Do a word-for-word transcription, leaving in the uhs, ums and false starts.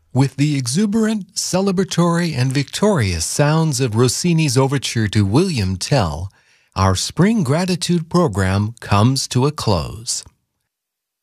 With the exuberant, celebratory, and victorious sounds of Rossini's overture to William Tell, our Spring Gratitude program comes to a close.